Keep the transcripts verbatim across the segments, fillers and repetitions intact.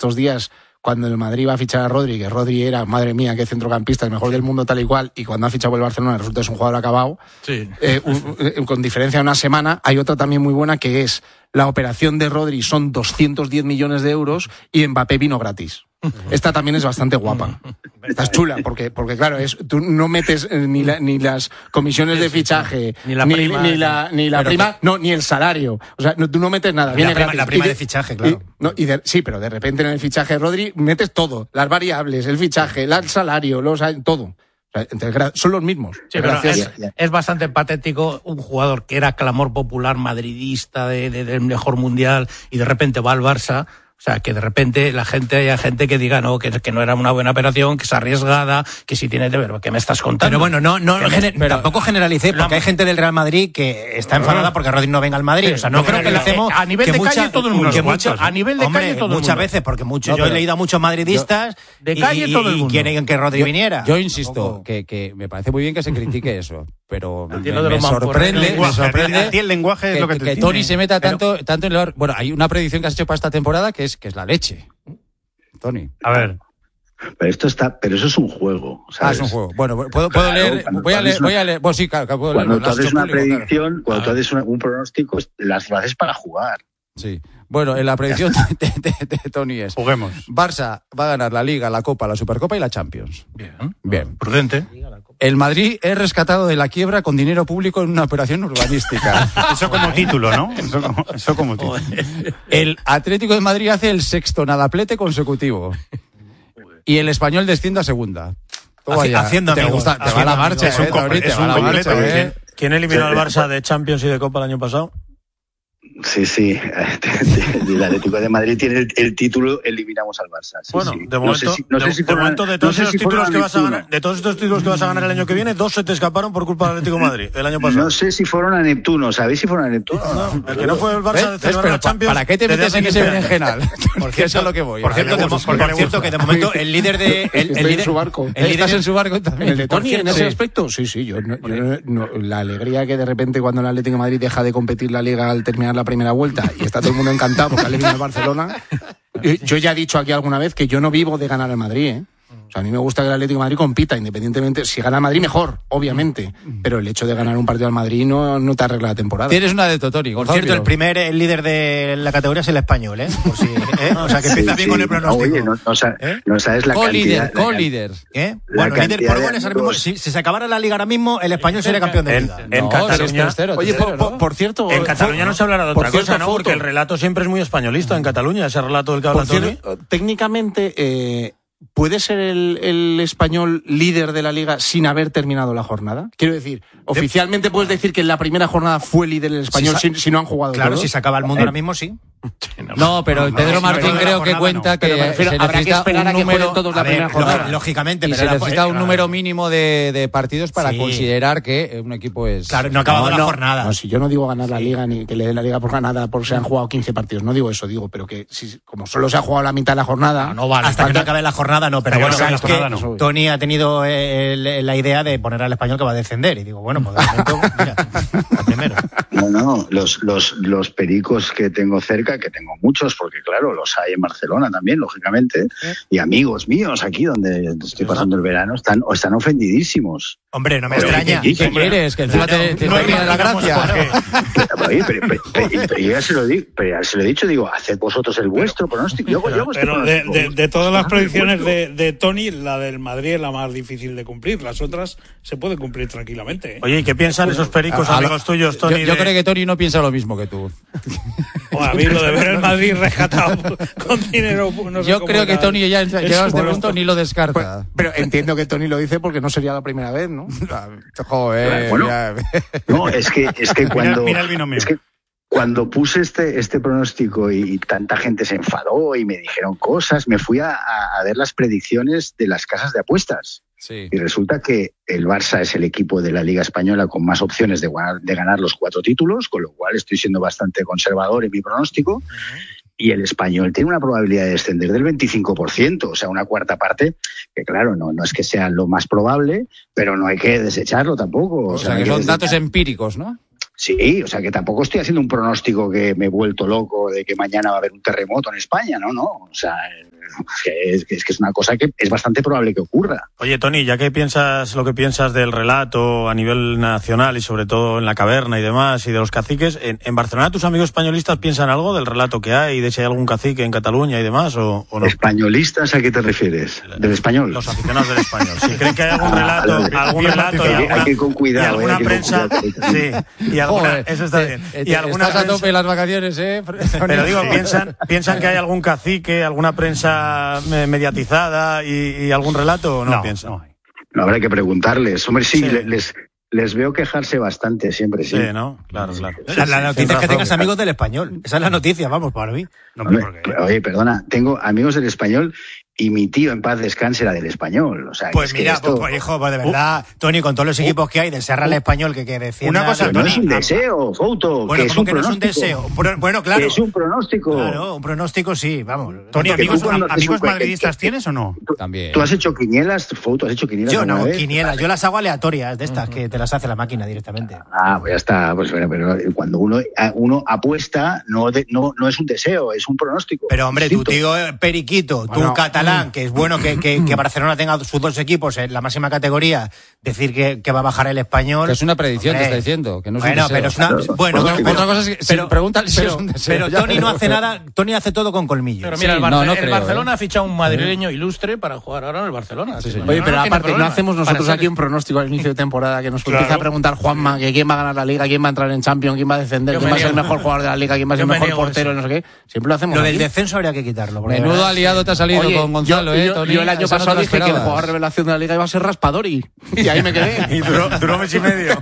estos días, cuando el Madrid va a fichar a Rodri, que Rodri era, madre mía, qué centrocampista, el mejor del mundo tal y cual, y cuando ha fichado por el Barcelona resulta que es un jugador acabado, sí. eh, un, un, con diferencia de una semana. Hay otra también muy buena que es la operación de Rodri, son doscientos diez millones de euros y Mbappé vino gratis. Esta también es bastante guapa. Esta es chula, porque, porque claro, es, tú no metes ni, la, ni las comisiones de fichaje, ni la ni, prima, ni la, ni la prima, no, ni el salario. O sea, no, tú no metes nada. Viene la prima, gratis. la prima de, de fichaje, claro. Y, no, y de, sí, pero de repente en el fichaje de Rodri metes todo. Las variables, el fichaje, el salario, los, todo. O sea, entre, son los mismos. Sí, pero es, es bastante patético un jugador que era clamor popular madridista de, de, del mejor mundial y de repente va al Barça. O sea, que de repente la gente, haya gente que diga no, que, que no era una buena operación, que es arriesgada, que si tiene de ver, ¿qué me estás contando? Pero bueno, no, no, gener, pero, tampoco generalicé, porque la, hay gente del Real Madrid que está enfadada porque Rodri no venga al Madrid. O sea, no creo que le hacemos a nivel de mucha, calle todo el mundo. Que mucha, a nivel de hombre, calle todo el mundo. Muchas veces, porque mucho, no, yo he leído a muchos madridistas yo, de calle y, todo el mundo. y quieren que Rodri yo, viniera. Yo insisto que, que me parece muy bien que se critique eso, pero me, me, me sorprende, me sorprende a ti el lenguaje es lo que te que Tony se meta tanto, tanto en el... Bueno, hay una predicción que has hecho para esta temporada que es que es la leche. Tony. A ver. Pero esto está, pero eso es un juego, ¿sabes? Ah, es un juego. Bueno, puedo, puedo claro, leer, voy a leer, una, voy a leer, bueno, sí, claro, puedo cuando leer. Tú haces una público, predicción, claro. cuando tú haces una, un pronóstico, las lo haces para jugar. Sí. Bueno, en la predicción de, de, de, de Tony es... Juguemos. Barça va a ganar la Liga, la Copa, la Supercopa y la Champions. Bien. Bien. Prudente. El Madrid es rescatado de la quiebra con dinero público en una operación urbanística. Eso como título, ¿no? Eso como, eso como título. El Atlético de Madrid hace el sexto nadaplete consecutivo. Y el Español desciende a segunda. Haci, haciendo te amigos. Gusta, te va la marcha, es un, eh, Tony, te va la marcha, eh. ¿Quién eliminó al Barça de Champions y de Copa el año pasado? Sí, sí. El Atlético de Madrid tiene el, el título, eliminamos al Barça. Sí, bueno, sí. de momento, no sé si, no de, sé si de, fueron, momento de todos no esos títulos si que vas a ganar, de todos estos títulos que vas a ganar el año que viene, dos se te escaparon por culpa del Atlético de Madrid el año pasado. No sé si fueron a Neptuno, ¿sabéis si fueron a Neptuno? No, el que no fue el Barça de celebrar la Champions. ¿Para qué te metes en ese berenjenal? Porque eso es lo que voy. Por cierto, que, por, por cierto que de momento el líder de el, el líder en su barco. El líder en su barco también. El de Tony en ese aspecto, sí, sí, yo, no, yo no, la alegría que de repente cuando el Atlético de Madrid deja de competir la Liga al terminar la primera vuelta y está todo el mundo encantado porque ha eliminado al Barcelona. Yo ya he dicho aquí alguna vez que yo no vivo de ganar al Madrid, ¿eh? O sea, a mí me gusta que el Atlético de Madrid compita, independientemente. Si gana el Madrid, mejor, obviamente. Pero el hecho de ganar un partido al Madrid no, no te arregla la temporada. Tienes una de Totoni. Por cierto, el primer el líder de la categoría es el español, ¿eh? Pues sí, ¿eh? O sea, que empieza sí, bien sí. con el pronóstico. Oye, no, no, ¿Eh? no sabes la cantidad. Co-líder, ¿eh? Bueno, líder por goles ahora mismo. Si, si se acabara la Liga ahora mismo, el español sería campeón de Liga. En, en no, Cataluña. Tercero, Oye, tercero, por, ¿no? por cierto. En Cataluña no se hablará de otra cierto, cosa, ¿no? Foto. Porque el relato siempre es muy españolista en Cataluña, ese relato del que habla Tony. Técnicamente. Eh, ¿Puede ser el, el español líder de la Liga sin haber terminado la jornada? Quiero decir, oficialmente puedes decir que en la primera jornada fue líder el español si, si, si no han jugado Claro, todos. si se acaba el mundo ahora mismo, sí. No, pero no, Pedro no, Martín no, creo no, que cuenta no. que refiero, se habrá necesita que esperar un a que número, todos la a ver, primera jornada. Lógicamente, y pero se la, necesita eh, un número mínimo de, de partidos para sí. considerar que un equipo es... Claro, no ha acabado la jornada. No, si yo no digo ganar la Liga ni que le den la Liga por ganada porque se han jugado quince partidos, no digo eso, digo, pero que si, como solo se ha jugado la mitad de la jornada... No vale. Hasta que no acabe la jornada, no, pero bueno, sabes que no. Tony ha tenido eh, la idea de poner al español que va a descender y digo, bueno, pues de momento, mira, al primero. No, no, los, los, los pericos que tengo cerca, que tengo muchos, porque claro, los hay en Barcelona también, lógicamente, ¿Eh? y amigos míos aquí donde estoy pasando el verano, están, están ofendidísimos. Hombre, no me pero, extraña. ¿Y qué quieres? Que encima te, te, no, te no, la gracia. Oye, pero, pero, pero, pero yo ya se lo digo, pero ya se lo he dicho, digo, haced vosotros el vuestro pero, pronóstico. Yo, pero yo hago este pero de, de, de todas las predicciones de, de Tony, la del Madrid es la más difícil de cumplir. Las otras se pueden cumplir tranquilamente, ¿eh? Oye, ¿y qué piensan esos pericos a, amigos a, tuyos, Tony? Yo, yo de... creo que Tony no piensa lo mismo que tú. Bueno, a mí lo de ver el Madrid rescatado con dinero... No sé yo creo que Tony ya llegado a este punto ni lo descarta. Pues, pero entiendo que Tony lo dice porque no sería la primera vez, ¿no? Joder, bueno, no, es que, es que cuando... Mira, mira el vino mío. Es que cuando puse este, este pronóstico y, y tanta gente se enfadó y me dijeron cosas, me fui a, a ver las predicciones de las casas de apuestas. Sí. Y resulta que el Barça es el equipo de la Liga Española con más opciones de ganar, de ganar los cuatro títulos, con lo cual estoy siendo bastante conservador en mi pronóstico. Uh-huh. Y el Español tiene una probabilidad de descender del veinticinco por ciento, o sea, una cuarta parte, que claro, no, no es que sea lo más probable, pero no hay que desecharlo tampoco. O, o sea, sea que son desechar. datos empíricos, ¿no? Sí, o sea que tampoco estoy haciendo un pronóstico que me he vuelto loco de que mañana va a haber un terremoto en España, no, no. O sea, es que es, que es una cosa que es bastante probable que ocurra. Oye, Toni, ya que piensas lo que piensas del relato a nivel nacional y sobre todo en la caverna y demás y de los caciques, ¿en, en Barcelona tus amigos españolistas piensan algo del relato que hay, de si hay algún cacique en Cataluña y demás o, o no? ¿Españolistas a qué te refieres? ¿Del español? Los aficionados del español. Si creen que hay algún relato, algún relato y alguna, hay que ir con cuidado, y alguna eh, prensa, sí, y alguna, Joder, eso está bien. Eh, Y alguna estás prensa, a tope las vacaciones, ¿eh? pero digo, piensan, piensan que hay algún cacique, alguna prensa mediatizada y, y algún relato o no, no piensan. No. No, habrá que preguntarles. Hombre, sí, Sí. les les veo quejarse bastante siempre, sí. Sí, ¿no? Claro, claro. La, la noticia es que tengas amigos del español. Esa es la noticia, vamos, para mí. No, Hombre, porque... oye, perdona, tengo amigos del español y mi tío en paz descanse era del español. O sea, Pues es mira, que esto... pues, pues, hijo, pues de verdad, uh, Toni, con todos los equipos que hay, del Serra al Español, que, que defienda... Una cosa, Pero no es un deseo, Fouto, Bueno, que es ¿cómo un que no es un pronóstico. deseo? Pro, bueno, claro. Que es un pronóstico. Claro, un pronóstico sí, vamos. Toni, Porque ¿amigos, tú cuando haces amigos un- madridistas tienes o no? También. ¿Tú has hecho quinielas, Fouto? ¿Has hecho quinielas Yo alguna no, vez? quinielas, yo las hago aleatorias, de estas, que te las hace la máquina directamente. Ah, pues ya está. Pues bueno, pero cuando uno, uno apuesta, no, de- no, no es un deseo, es un pronóstico. Pero hombre, tu Distinto. tío eh, Periquito, tú Bueno, catalán, que es bueno que, que, que Barcelona tenga sus dos equipos en la máxima categoría, decir que, que va a bajar el español... Que es una predicción, hombre, te está diciendo. Que no es bueno, un deseo. pero es una... Claro. Bueno, Bueno, pero- otra cosa es que pero, si pregúntale si pero, es un deseo. pero ya Toni no veremos. hace nada, Toni hace todo con colmillo. Pero mira, Sí, el, Barce- no, no el creo, Barcelona ¿eh? ha fichado un madrileño ilustre para jugar ahora en el Barcelona. Sí, Sí, señor. no, Oye, no pero tiene aparte, ¿no problema. hacemos Para nosotros ser- aquí un pronóstico al inicio de temporada que nos Claro. empieza a preguntar Juanma que quién va a ganar la Liga, quién va a entrar en Champions, quién va a descender, Yo quién me va a ser el niego. mejor jugador de la Liga, quién va a ser Yo el me mejor niego a portero, eso. no sé qué? Siempre lo hacemos Lo aquí. del descenso habría que quitarlo. porque de Menudo verdad, aliado te ha salido Oye, con Gonzalo, yo, ¿eh, yo- Toni? yo el año Esa no te pasado la dije que el esperabas. jugador revelación de la Liga iba a ser Raspadori. Y ahí me quedé. Y duró, duró mes y medio.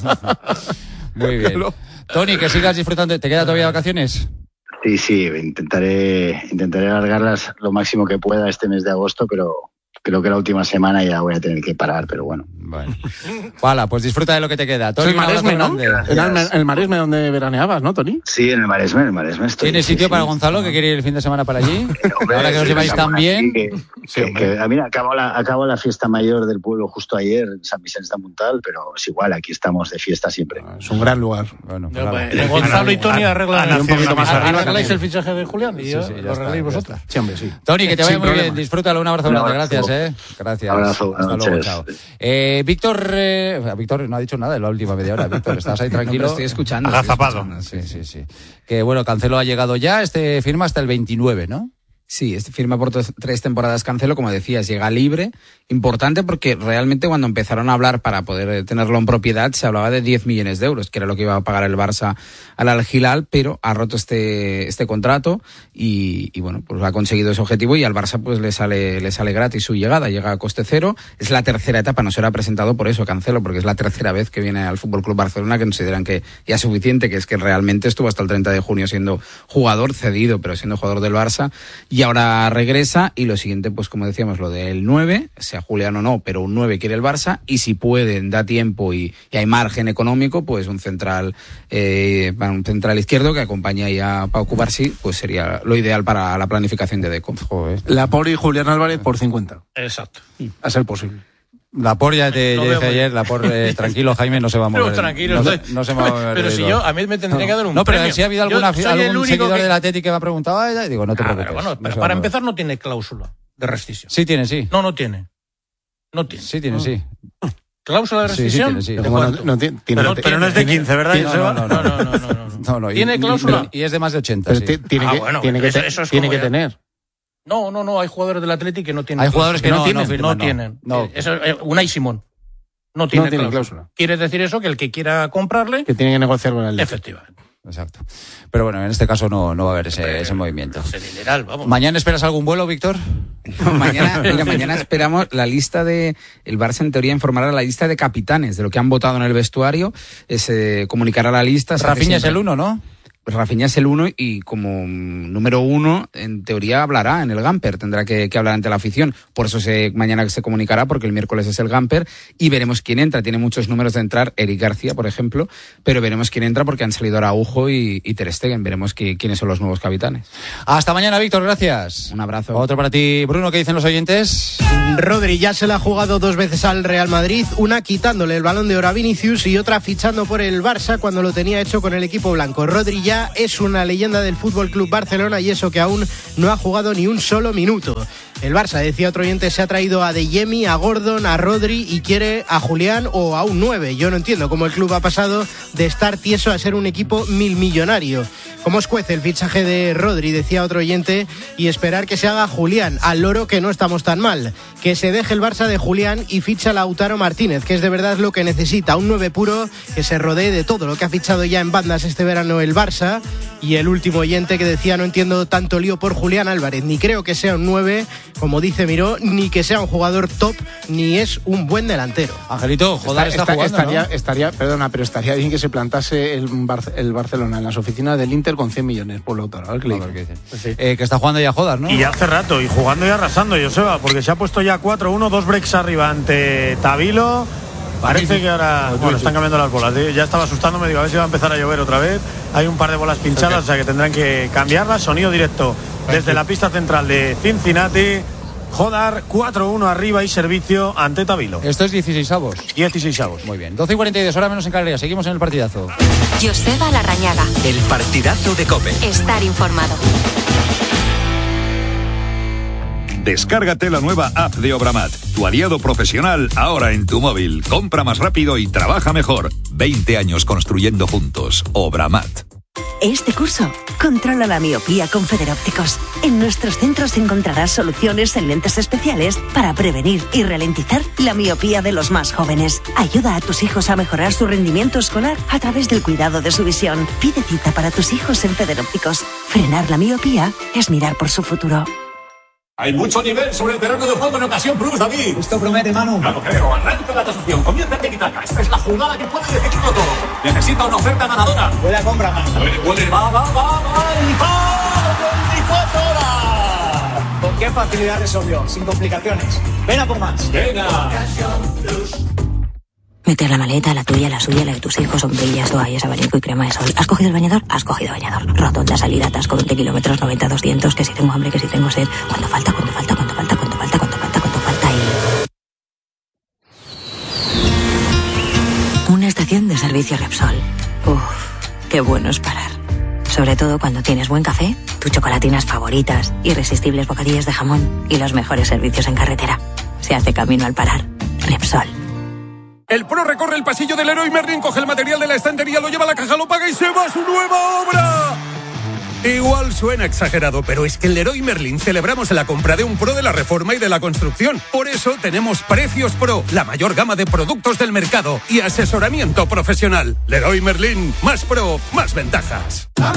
Muy bien. Toni, que sigas disfrutando. ¿Te queda todavía vacaciones? Sí, sí, intentaré, intentaré alargarlas lo máximo que pueda este mes de agosto, pero creo que la última semana ya voy a tener que parar, pero bueno. Bueno. Hala, pues disfruta de lo que te queda. Toni, Es el un abrazo Maresme, ¿no? grande. Era el, el Maresme donde veraneabas, ¿no, Toni? Sí, en el Maresme, en el Maresme estoy. ¿Tienes sí, sitio sí. para Gonzalo, que quiere ir el fin de semana para allí? Hombre, Ahora que os sí, lleváis estamos tan bien. aquí, que- que- que- ah, mira, acabo la, acabo la fiesta mayor del pueblo justo ayer, en San Vicente de Montal, pero es igual, aquí estamos de fiesta siempre. Es un gran lugar. Bueno, Ya, pues, pues, hala. Gonzalo y Toni arreglan Ana, un poquito Ana, más Ana, arriba. Ana, Arregláis Ana. el fichaje de Julián y Sí, yo sí, ya lo arregláis está, ya vosotros. Sí, hombre, sí. Toni, que te vaya Sin muy problema. bien. Disfrútalo. Un abrazo Un grande. abrazo. Gracias, ¿eh? Gracias. Un abrazo, buenas Hasta luego, noches. chao. Eh, Víctor, eh, Víctor no ha dicho nada en la última media hora. Víctor, estás ahí tranquilo. No, pero estoy escuchando. Agazapado. estoy escuchando, Sí, sí, sí. Que bueno, Cancelo ha llegado ya. Este firma hasta el veintinueve, ¿no? Sí, este firma por tres- tres temporadas Cancelo, como decías, llega libre. Importante porque realmente cuando empezaron a hablar para poder tenerlo en propiedad se hablaba de diez millones de euros, que era lo que iba a pagar el Barça al Al Hilal, pero ha roto este este contrato y, y bueno, pues ha conseguido ese objetivo y al Barça pues le sale le sale gratis su llegada, llega a coste cero. Es la tercera etapa, no será presentado por eso Cancelo, porque es la tercera vez que viene al Fútbol Club Barcelona, que consideran que ya es suficiente, que es que realmente estuvo hasta el treinta de junio siendo jugador cedido, pero siendo jugador del Barça. Y ahora regresa y lo siguiente, pues como decíamos, lo del nueve, sea Julián o no, pero un nueve quiere el Barça y si pueden, da tiempo y, y hay margen económico, pues un central eh, un central izquierdo que acompaña ahí a Pau Cubarsí, pues sería lo ideal para la planificación de Deco. Joder. Laporte y Julián Álvarez por cincuenta. Exacto. A ser posible. La por ya te Lo ya veo dije muy ayer, la por eh, tranquilo, Jaime, no se va a mover. No, tranquilo. No, se- estoy- no se va a mover. Pero del si hilo. yo, a mí me tendría que dar un No, pero premio. si ha habido Yo alguna, soy el algún único seguidor que- del Atleti que me ha preguntado, ah, digo, no te Ah, preocupes. pero bueno, no pero se va a para mover. empezar no tiene cláusula de rescisión. Sí tiene, sí. No, no tiene. No tiene. Sí tiene, sí. ¿Cláusula de Sí, sí rescisión? tiene, sí. ¿De Bueno, cuánto? no tiene- tiene- Pero, pero no es de quince, ¿verdad? tiene- Joseba? no, No, no, no, no, no, no. No, no, y- ¿Tiene y- cláusula? Y, es de más de ochenta, pero sí. ti- tiene Ah, que, bueno, tiene que, eso- te- eso es tiene como que ya- tener. No, no, no, hay jugadores del Atleti que no tienen. Hay jugadores que no, cláusula. no firman, no no. tienen. No. Eh, Eso, eh, Unai Simón no tiene, No tiene cláusula. cláusula. Quiere decir eso que el que quiera comprarle, Que tiene que negociar con el Atleti. efectivamente. Exacto. Pero bueno, en este caso no, no va a haber ese, ese movimiento. Es el general, vamos. ¿Mañana esperas algún vuelo, Víctor? mañana, mira, mañana esperamos la lista de... El Barça en teoría informará la lista de capitanes de lo que han votado en el vestuario. Se comunicará la lista. se hace Rafinha es siempre- el uno, ¿no? Rafinha es el uno y como número uno, en teoría, hablará en el Gamper. Tendrá que, que hablar ante la afición. Por eso se, mañana se comunicará, porque el miércoles es el Gamper y veremos quién entra. Tiene muchos números de entrar, Eric García, por ejemplo, pero veremos quién entra porque han salido Araujo y, y Ter Stegen. Veremos que, quiénes son los nuevos capitanes. Hasta mañana, Víctor, gracias. Un abrazo. Otro para ti, Bruno, ¿qué dicen los oyentes? Rodri ya se la ha jugado dos veces al Real Madrid, una quitándole el Balón de Oro a Vinicius y otra fichando por el Barça cuando lo tenía hecho con el equipo blanco. Rodri ya es una leyenda del F C Barcelona y eso que aún no ha jugado ni un solo minuto. El Barça, decía otro oyente, se ha traído a De Jemi, a Gordon, a Rodri y quiere a Julián o a un nueve. Yo no entiendo cómo el club ha pasado de estar tieso a ser un equipo milmillonario. ¿Cómo escuece el fichaje de Rodri?, decía otro oyente, y esperar que se haga Julián. Al loro que no estamos tan mal. Que se deje el Barça de Julián y ficha a Lautaro Martínez, que es de verdad lo que necesita. Un nueve puro que se rodee de todo lo que ha fichado ya en bandas este verano el Barça. Y el último oyente que decía: no entiendo tanto lío por Julián Álvarez. Ni creo que sea un nueve, como dice Miró, ni que sea un jugador top, ni es un buen delantero. Angelito, joder, está, está, está jugando, estaría, ¿no? estaría, perdona, pero estaría bien que se plantase el, Bar- el Barcelona en las oficinas del Inter con cien millones por Lautaro. A ver qué le dicen. Sí. Eh, que está jugando ya Jodas, ¿no? Y ya hace rato, y jugando y arrasando, Joseba, porque se ha puesto ya cuatro uno, dos breaks arriba ante Tabilo. Parece que ahora, bueno, están cambiando las bolas. Ya estaba asustándome, digo, a ver si va a empezar a llover otra vez. Hay un par de bolas pinchadas, o sea que tendrán que cambiarlas. Sonido directo desde la pista central de Cincinnati. Jodar, cuatro uno arriba y servicio ante Tabilo. Esto es dieciseisavos. dieciseisavos. Muy bien. doce y cuarenta y dos, hora menos en Canarias. Seguimos en el partidazo. Joseba Larrañaga. El partidazo de COPE. Estar informado. Descárgate la nueva app de Obramat, tu aliado profesional ahora en tu móvil. Compra más rápido y trabaja mejor. veinte años construyendo juntos. Obramat. Este curso, controla la miopía con Federópticos. En nuestros centros encontrarás soluciones en lentes especiales para prevenir y ralentizar la miopía de los más jóvenes. Ayuda a tus hijos a mejorar su rendimiento escolar a través del cuidado de su visión. Pide cita para tus hijos en Federópticos. Frenar la miopía es mirar por su futuro. Hay mucho nivel sobre el terreno de juego en ocasión plus, David. Esto promete, Manu. Claro, creo. Arranca la tasación. Comienza el Tiki-Taka. Esta es la jugada que puede decidirlo todo. Necesita una oferta ganadora. Puede compra, Manu. Puede, puede. Va, va, va, va. Y va. veinticuatro horas. ¿Con qué facilidad resolvió? Sin complicaciones. Ven a por más. Venga. Meter la maleta, la tuya, la suya, la de tus hijos, sombrillas, toallas, abanico y crema de sol. ¿Has cogido el bañador? Has cogido bañador. Rotonda, salida, atasco, veinte kilómetros, noventa, doscientos, que si tengo hambre, que si tengo sed. ¿Cuánto falta? ¿Cuánto falta? ¿Cuánto falta? ¿Cuánto falta? ¿Cuánto falta? ¿Cuánto falta? Y... una estación de servicio Repsol. Uf, qué bueno es parar. Sobre todo cuando tienes buen café, tus chocolatinas favoritas, irresistibles bocadillos de jamón y los mejores servicios en carretera. Se hace camino al parar. Repsol. El pro recorre el pasillo del Leroy Merlin, coge el material de la estantería, lo lleva a la caja, lo paga y se va a su nueva obra. Igual suena exagerado, pero es que en Leroy Merlin celebramos la compra de un pro de la reforma y de la construcción. Por eso tenemos Precios Pro, la mayor gama de productos del mercado y asesoramiento profesional. Leroy Merlin, más pro, más ventajas.